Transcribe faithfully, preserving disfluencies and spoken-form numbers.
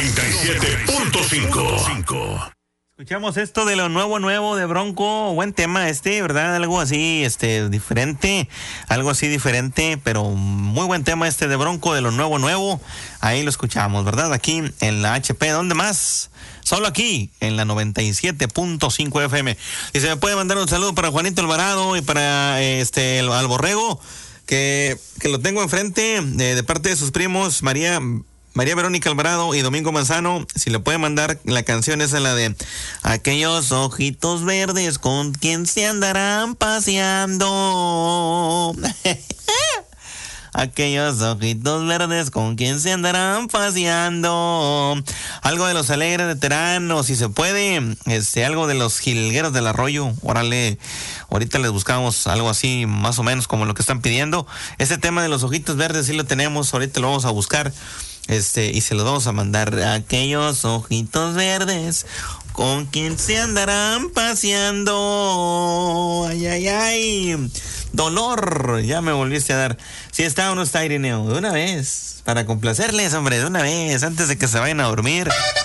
noventa y siete punto cinco. Escuchamos esto de lo nuevo, nuevo de Bronco. Buen tema este, ¿verdad? Algo así, este, diferente. Algo así diferente, pero muy buen tema este de Bronco, de lo nuevo, nuevo. Ahí lo escuchamos, ¿verdad? Aquí en la H P. ¿Dónde más? Solo aquí, en la noventa y siete punto cinco F M. Y se me puede mandar un saludo para Juanito Alvarado y para este el, al Borrego, que, que lo tengo enfrente, eh, de parte de sus primos, María... María Verónica Alvarado y Domingo Manzano. Si le puede mandar la canción, esa es la de aquellos ojitos verdes con quien se andarán paseando. Aquellos ojitos verdes con quien se andarán paseando. Algo de los Alegres de Terán, si se puede, este, algo de los Jilgueros del Arroyo. Órale, ahorita les buscamos algo así, más o menos como lo que están pidiendo. Ese tema de los ojitos verdes sí lo tenemos, ahorita lo vamos a buscar. Este, y se los vamos a mandar. Aquellos ojitos verdes con quien se andarán paseando. Ay, ay, ay. Dolor, ya me volviste a dar. Si está o no está, Irineo, de una vez, para complacerles, hombre, de una vez, antes de que se vayan a dormir.